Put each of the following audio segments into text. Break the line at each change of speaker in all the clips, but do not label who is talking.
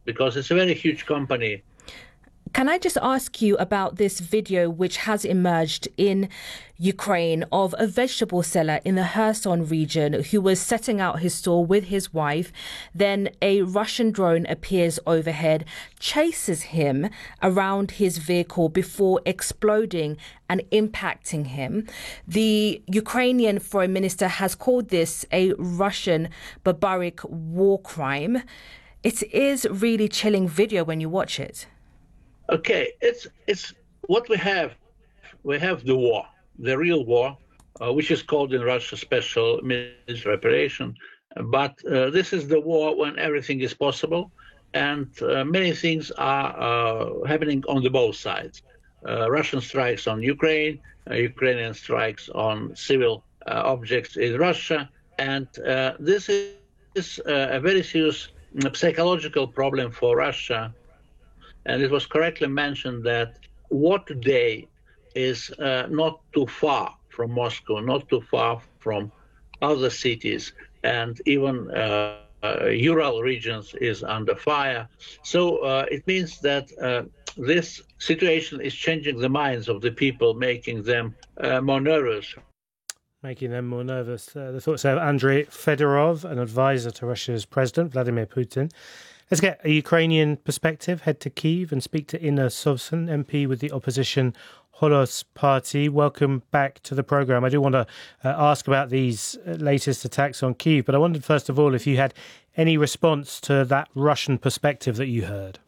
because it's a very huge company.
Can I just ask you about this video which has emerged in Ukraine of a vegetable seller in the Kherson region who was setting out his store with his wife? Then a Russian drone appears overhead, chases him around his vehicle before exploding and impacting him. The Ukrainian foreign minister has called this a Russian barbaric war crime. It is really chilling video when you watch it.
Okay, it's what we have. We have the war, the real war, which is called in Russia special military operation. But this is the war when everything is possible, and many things are happening on the both sides. Russian strikes on Ukraine, Ukrainian strikes on civil objects in Russia, and this is a very serious psychological problem for Russia. And it was correctly mentioned that war today is not too far from Moscow, not too far from other cities, and even Ural regions is under fire. So it means that this situation is changing the minds of the people, making them more nervous.
Making them more nervous. The thoughts of Andrei Fedorov, an advisor to Russia's President Vladimir Putin. Let's get a Ukrainian perspective, head to Kyiv and speak to Inna Sovsun, MP with the opposition Holos Party. Welcome back to the programme. I do want to ask about these latest attacks on Kyiv, but I wondered first of all if you had any response to that Russian perspective that you heard.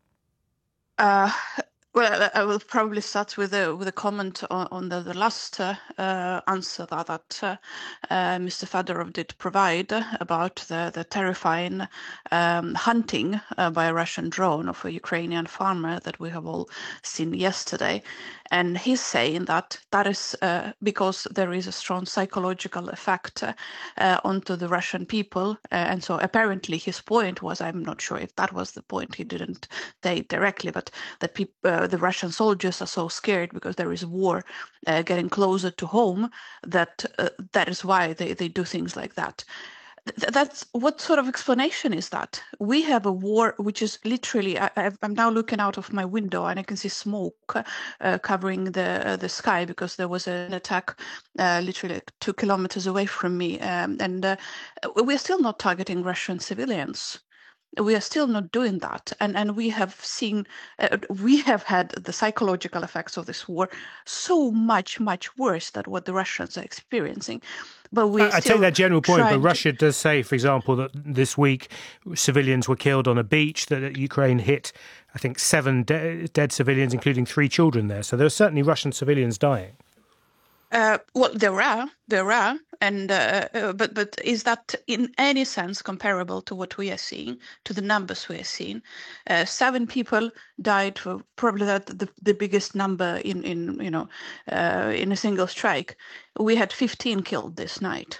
Well, I will probably start with a comment on the last answer that Mr. Fedorov did provide about the terrifying hunting by a Russian drone of a Ukrainian farmer that we have all seen yesterday. And he's saying that is because there is a strong psychological effect onto the Russian people. And so apparently his point was, I'm not sure if that was the point, he didn't say it directly, but that the Russian soldiers are so scared because there is war getting closer to home that is why they do things like that. That's what sort of explanation is that? We have a war which is literally, I'm now looking out of my window and I can see smoke covering the sky because there was an attack literally 2 kilometers away from me. And we're still not targeting Russian civilians. We are still not doing that. And we have seen, we have had the psychological effects of this war so much worse than what the Russians are experiencing. But
I take that general point, but Russia does say, for example, that this week civilians were killed on a beach, that Ukraine hit, I think, 7 dead civilians, including 3 children there. So there are certainly Russian civilians dying.
Well, there are, and but is that in any sense comparable to what we are seeing, to the numbers we are seeing? 7 people died, for probably the biggest number in a single strike. We had 15 killed this night.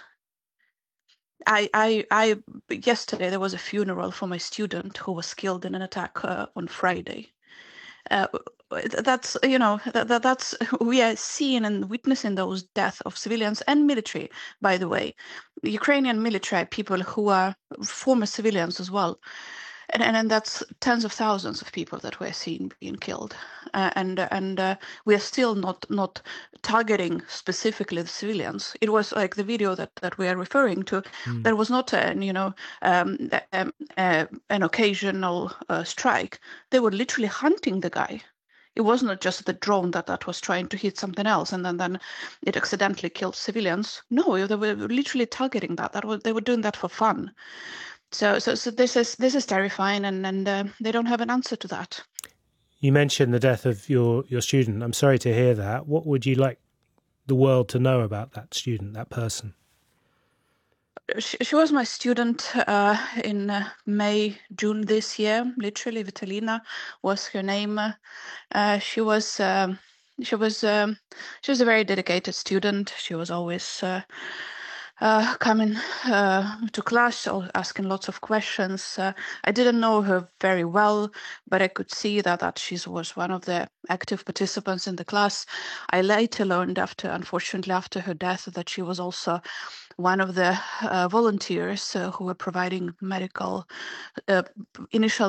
I yesterday there was a funeral for my student who was killed in an attack on Friday. That's that's we are seeing and witnessing those deaths of civilians and military, by the way, Ukrainian military people who are former civilians as well, and that's tens of thousands of people that we're seeing being killed, and we are still not targeting specifically the civilians. It was like the video that we are referring to. There was not an occasional strike. They were literally hunting the guy. It was not just the drone that was trying to hit something else and then it accidentally killed civilians. No, they were literally targeting that. They were doing that for fun. So this is terrifying, and they don't have an answer to that.
You mentioned the death of your student. I'm sorry to hear that. What would you like the world to know about that student, that person?
She was my student in June this year. Literally, Vitalina was her name. She was a very dedicated student. She was always coming to class, asking lots of questions. I didn't know her very well, but I could see that she was one of the active participants in the class. I later learned, unfortunately after her death, that she was also one of the volunteers who were providing medical initial